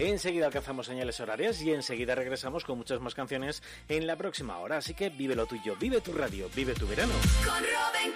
Enseguida alcanzamos señales horarias y enseguida regresamos con muchas más canciones en la próxima hora. Así que vive lo tuyo, vive tu radio, vive tu verano. Con Rubén